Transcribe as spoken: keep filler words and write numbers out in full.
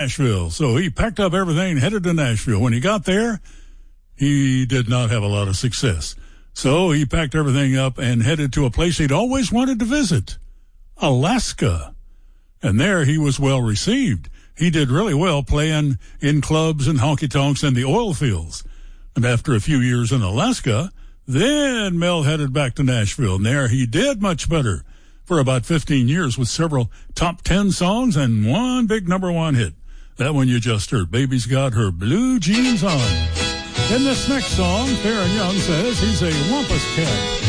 Nashville. So he packed up everything and headed to Nashville. When he got there, he did not have a lot of success. So he packed everything up and headed to a place he'd always wanted to visit, Alaska. And there he was well received. He did really well playing in clubs and honky-tonks and the oil fields. And after a few years in Alaska, then Mel headed back to Nashville. And there he did much better for about fifteen years with several top ten songs and one big number one hit. That one you just heard, Baby's Got Her Blue Jeans On. In this next song, Farron Young says he's a wampus cat.